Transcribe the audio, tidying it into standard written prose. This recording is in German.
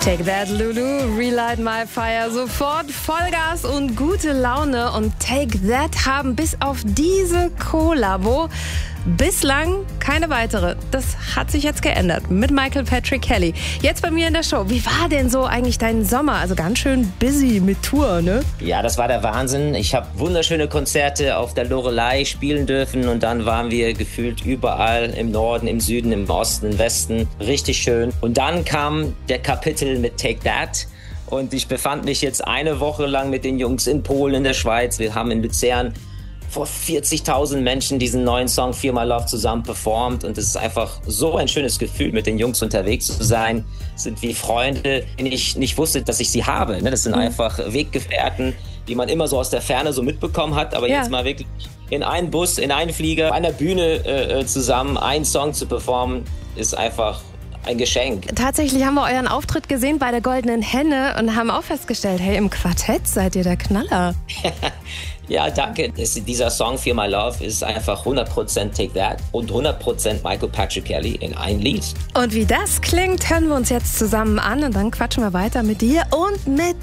Take that, Lulu, relight my fire. Sofort Vollgas und gute Laune. Und Take that haben bis auf diese Kollabo bislang keine weitere. Das hat sich jetzt geändert mit Michael Patrick Kelly. Jetzt bei mir in der Show. Wie war denn so eigentlich dein Sommer? Also ganz schön busy mit Tour, ne? Ja, das war der Wahnsinn. Ich habe wunderschöne Konzerte auf der Loreley spielen dürfen und dann waren wir gefühlt überall im Norden, im Süden, im Osten, im Westen. Richtig schön. Und dann kam der Kapitel mit Take That. Und ich befand mich jetzt eine Woche lang mit den Jungs in Polen, in der Schweiz. Wir haben in Luzern vor 40.000 Menschen diesen neuen Song Feel My Love zusammen performt und es ist einfach so ein schönes Gefühl, mit den Jungs unterwegs zu sein. Es sind wie Freunde, die ich nicht wusste, dass ich sie habe. Das sind einfach Weggefährten, die man immer so aus der Ferne so mitbekommen hat, aber jetzt mal wirklich in einen Bus, in einen Flieger, auf einer Bühne zusammen einen Song zu performen, ist einfach ein Geschenk. Tatsächlich haben wir euren Auftritt gesehen bei der Goldenen Henne und haben auch festgestellt, hey, im Quartett seid ihr der Knaller. Ja, danke. Dieser Song Feel My Love ist einfach 100% Take That und 100% Michael Patrick Kelly in ein Lied. Und wie das klingt, hören wir uns jetzt zusammen an und dann quatschen wir weiter mit dir und mit